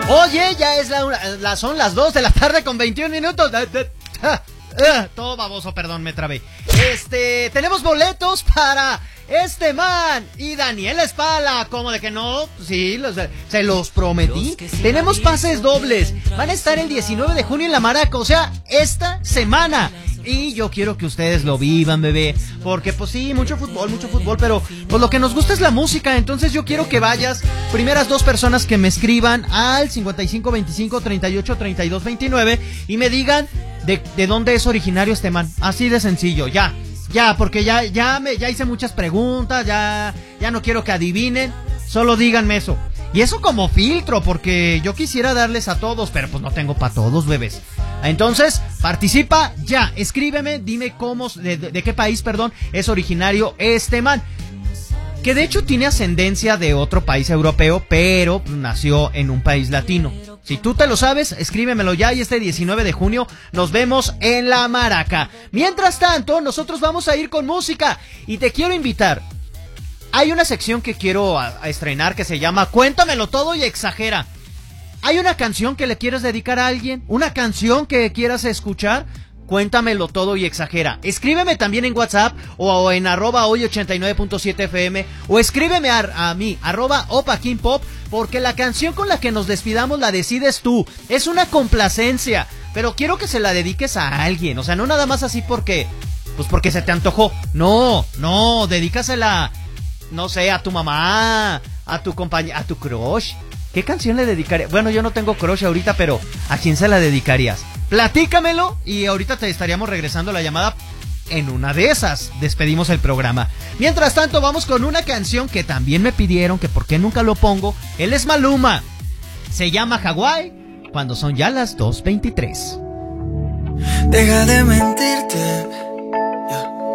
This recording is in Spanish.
Oye, ya es son las 2 de la tarde con 21 minutos. Todo baboso, perdón, me trabé. Tenemos boletos para este man y Daniela Espala. ¿Cómo de que no? Sí, se los prometí. Tenemos pases dobles. Van a estar el 19 de junio en la Maraca, o sea, esta semana. Y yo quiero que ustedes lo vivan, bebé. Porque pues sí, mucho fútbol, pero pues lo que nos gusta es la música. Entonces yo quiero que vayas. Primeras 2 personas que me escriban al 55 25 38 32 29 y me digan de dónde es originario este man. Así de sencillo, ya, porque ya hice muchas preguntas, ya no quiero que adivinen. Solo díganme eso. Y eso como filtro, porque yo quisiera darles a todos, pero pues no tengo para todos, bebés. Entonces, participa ya, escríbeme, dime de qué país, es originario este man. Que de hecho tiene ascendencia de otro país europeo, pero nació en un país latino. Si tú te lo sabes, escríbemelo ya y este 19 de junio nos vemos en la Maraca. Mientras tanto, nosotros vamos a ir con música y te quiero invitar. Hay una sección que quiero a estrenar que se llama Cuéntamelo todo y exagera. ¿Hay una canción que le quieres dedicar a alguien? ¿Una canción que quieras escuchar? Cuéntamelo todo y exagera. Escríbeme también en WhatsApp o en @hoy89.7fm o escríbeme a mí, @opakingpop, porque la canción con la que nos despidamos la decides tú. Es una complacencia, pero quiero que se la dediques a alguien. O sea, no nada más así porque se te antojó. No, dedícasela, no sé, a tu mamá, a tu compañera, a tu crush. ¿Qué canción le dedicarías? Bueno, yo no tengo crush ahorita, pero ¿a quién se la dedicarías? Platícamelo y ahorita te estaríamos regresando la llamada. En una de esas despedimos el programa. Mientras tanto, vamos con una canción que también me pidieron, que por qué nunca lo pongo. Él es Maluma. Se llama Hawái, cuando son ya las 2:23. Deja de mentirte.